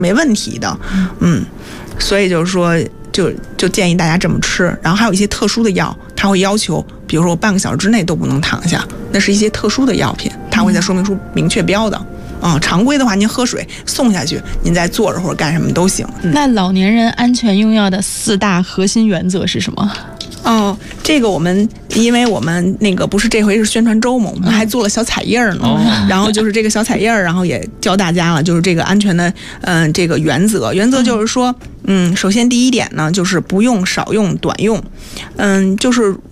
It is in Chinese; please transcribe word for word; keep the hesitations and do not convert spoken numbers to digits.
没问题的。嗯，所以就是说就就建议大家这么吃。然后还有一些特殊的药，它会要求比如说我半个小时之内都不能躺下，那是一些特殊的药品，它会在说明书明确标的。啊、嗯，常规的话，您喝水送下去，您再坐着或者干什么都行。 嗯、那老年人安全用药的四大核心原则是什么？ 哦，这个我们因为我们那个不是这回是宣传周嘛，我们还做了小彩页呢。哦、然后就是这个小彩页，然后也教大家了，就是这个安全的嗯、呃、这个原则。原则就是说，嗯，首先第一点呢，就是不用、少用、短用。嗯，就是